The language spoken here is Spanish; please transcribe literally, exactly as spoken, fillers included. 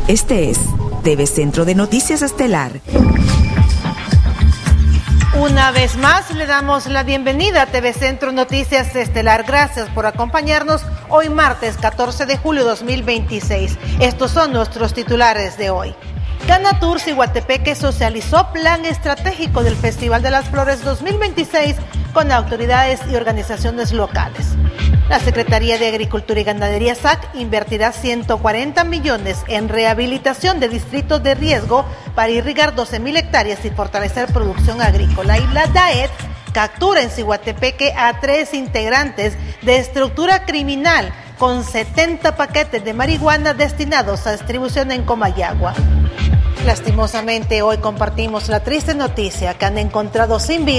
Este es T V Centro de Noticias Estelar. Una vez más le damos la bienvenida a T V Centro Noticias Estelar. Gracias por acompañarnos hoy martes catorce de julio de dos mil veintiséis. Estos son nuestros titulares de hoy. Canatur Ciguatepeque socializó plan estratégico del Festival de las Flores dos mil veintiséis con autoridades y organizaciones locales. La Secretaría de Agricultura y Ganadería S A C invertirá ciento cuarenta millones en rehabilitación de distritos de riesgo para irrigar doce mil hectáreas y fortalecer producción agrícola. Y la D A E T captura en Ciguatepeque a tres integrantes de estructura criminal con setenta paquetes de marihuana destinados a distribución en Comayagua. Lastimosamente, hoy compartimos la triste noticia que han encontrado sin vida